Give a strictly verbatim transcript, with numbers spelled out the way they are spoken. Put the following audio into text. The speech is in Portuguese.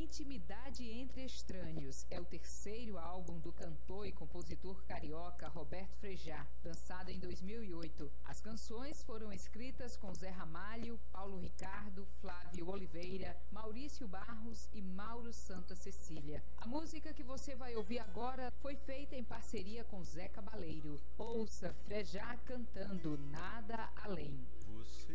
Intimidade entre Estranhos é o terceiro álbum do cantor e compositor carioca Roberto Frejá, lançado em dois mil e oito. As canções foram escritas com Zé Ramalho, Paulo Ricardo, Flávio Oliveira, Maurício Barros e Mauro Santa Cecília. A música que você vai ouvir agora foi feita em parceria com Zé Cabaleiro. Ouça Frejá cantando Nada Além. Você